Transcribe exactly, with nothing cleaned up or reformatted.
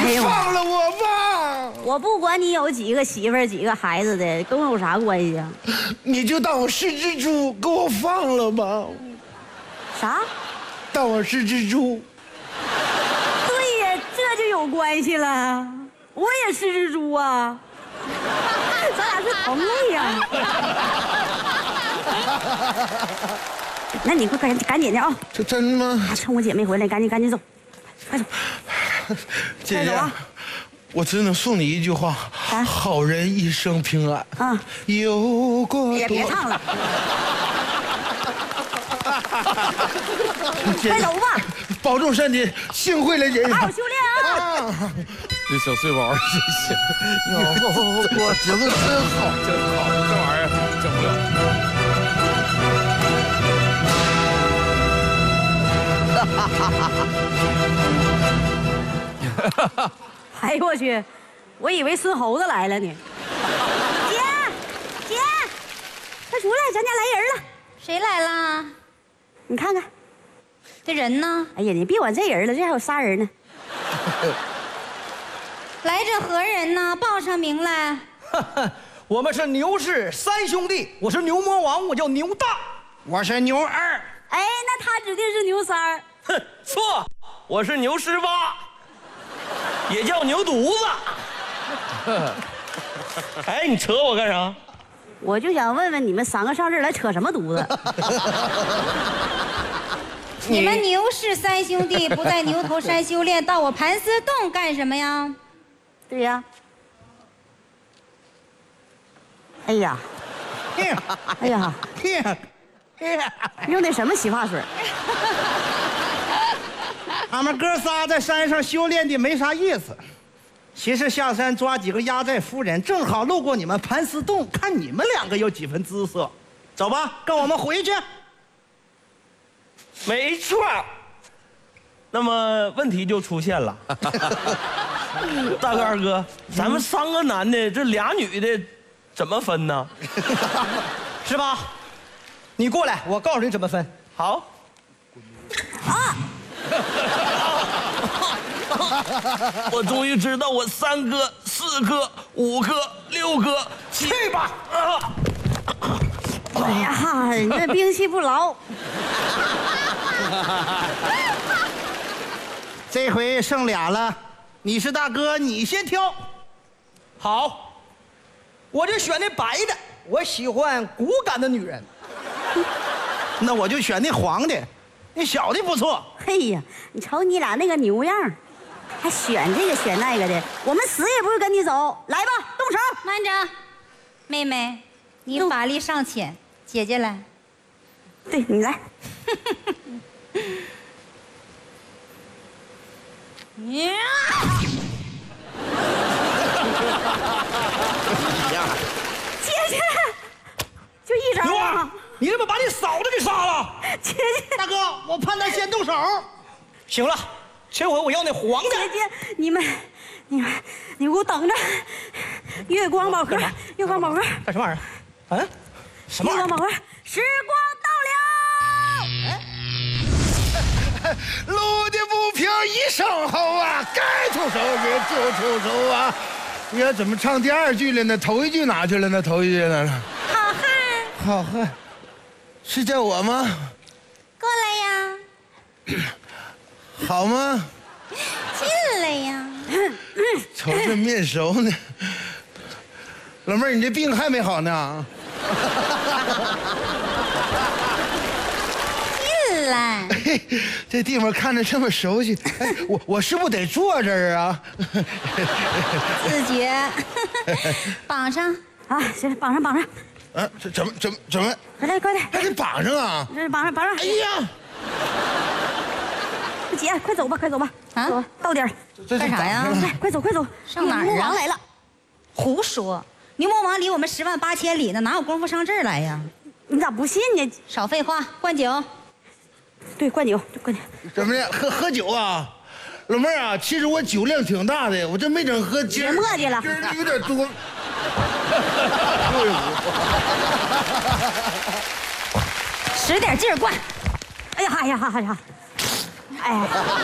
你放了我吧！ 我不管你有几个媳妇儿、几个孩子的，跟我有啥关系啊？ 你就当我是蜘蛛，给我放了吧。 啥？ 当我是蜘蛛。 对呀，这就有关系了。我也是蜘蛛啊，咱俩是同类呀。那你快赶赶紧的啊！ 这真吗？ 趁我姐没回来，赶紧赶紧走，快走！ 姐姐，我只能送你一句话：好人一生平安。啊，有过。 也别唱了。快走吧！ 保重身体，幸会了，姐姐。 好好修炼啊！ 这小碎宝，谢谢。 我觉得真好， 真好，这玩意儿整不了。 哎呦我去！我以为孙猴子来了呢。姐，姐，快出来，咱家来人了。 谁来了？ 你看看， 这人呢？ 哎呀，你别管这人了，这还有仨人呢。 来者何人呢？报上名来。 我们是牛氏三兄弟，我是牛魔王，我叫牛大； 我是牛二。 哎，那他指定是牛三儿。 哼，错，我是牛十八，也叫牛犊子。哎，你扯我干啥？ 我就想问问你们三个上这儿来扯什么犊子？ 你们牛氏三兄弟不在牛头山修炼，到我盘丝洞干什么呀？ 对呀。哎呀，哎呀，用的什么洗发水？ 俺们哥仨在山上修炼的没啥意思，其实下山抓几个压寨夫人，正好路过你们盘丝洞，看你们两个有几分姿色。走吧，跟我们回去。 没错。那么问题就出现了，大哥二哥，咱们三个男的，这俩女的怎么分呢？ 是吧？你过来，我告诉你怎么分。 好。 啊！ 我终于知道我三哥、四哥、五哥、六哥， 去吧！ 啊！ 哎呀，你这兵器不牢。 这回剩俩了，你是大哥，你先挑。好，我就选那白的，我喜欢骨感的女人。那我就选那黄的，那小的不错。 哎呀，你瞅你俩那个牛样，还选这个选那个的，我们死也不会跟你走。来吧，动手！ 慢着，妹妹，你法力尚浅，姐姐来。 对你来。 呀！ 姐姐，就一招啊！ 你怎么把你嫂子给杀了？ 姐姐， 大哥，我判他先动手。行了，这回我要那黄的。 姐姐，你们，你们，你给我等着！月光宝盒，月光宝盒， 干什么玩意儿？啊？什么玩意儿？ 月光宝盒，时光到了。 路的不平一声吼啊，该出手也就出手啊！你看怎么唱第二句了呢？头一句哪去了呢？头一句来了。 好汉， 好汉，是叫我吗？ 过来呀！ 好吗？ 进来呀！ 瞅这面熟呢。老妹儿，你这病还没好呢？ 进来。 这地方看着这么熟悉，哎，我我是不是得坐这儿啊？ 自觉，绑上啊，行，绑上绑上。 啊，这怎么怎么怎么？ 快点快点， 还得绑上啊！ 这绑上绑上。 哎呀， 姐，快走吧，快走吧， 啊走吧，到点儿。 这干啥呀？ 快快走快走， 上哪儿啊牛魔王来了。 胡说！牛魔王离我们十万八千里呢，哪有功夫上这儿来呀？ 你咋不信呢？ 少废话，灌酒。 对，灌酒，灌酒。 怎么的？喝喝酒啊？老妹儿啊，其实我酒量挺大的，我这没整喝今儿别磨叽了今儿有点多。 使点劲儿灌。 哎呀哎呀哎呀，哎呀。